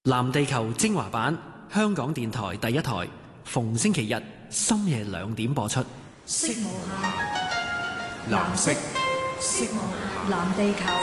藍地球精華版，香港電台第一台，逢星期日深夜2點播出。 色無限， 藍色， 色無限，藍地球。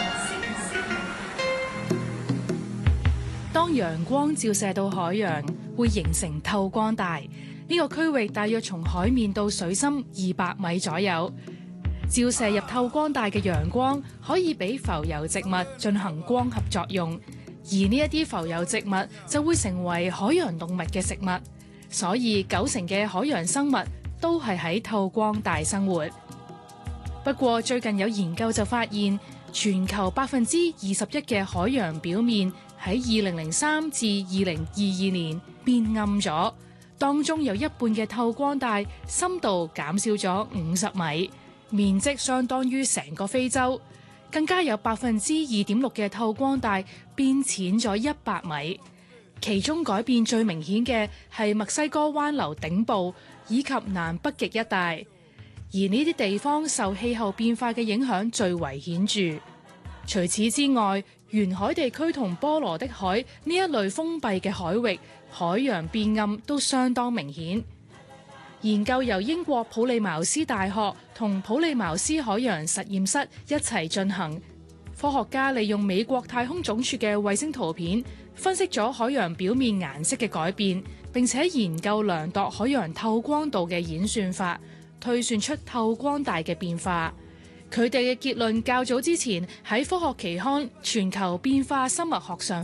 當陽光照射到海洋，會形成透光帶。呢個區域大約從海面到水深200米左右。照射入透光帶嘅陽光可以俾浮游植物進行光合作用，而呢一啲浮游植物就會成為海洋動物嘅食物。所以90%嘅海洋生物都係喺透光帶生活。不過最近有研究就發現，全球21%嘅海洋表面喺2003至2022年變暗咗，當中有一半嘅透光帶深度減少咗50米，面積相當於成個非洲。更加有2.6%嘅透光帶變淺咗100米。其中改變最明顯嘅係墨西哥灣流頂部以及南北極一帶，而呢啲地方受氣候變化嘅影響最為顯著。除此之外，沿海地區同波羅的海呢一類封閉嘅海域，海洋變暗都相當明顯。研究由英國普利茅斯大學同普利茅斯海洋實驗室一齊進行。科學家利用美國太空總署嘅衛星圖片，分析咗海洋表面顏色嘅改變，並且研究量度海洋透光度嘅演算法，推算出透光帶嘅變化。佢哋嘅結論較早之前喺科學期刊《全球變化生物學》上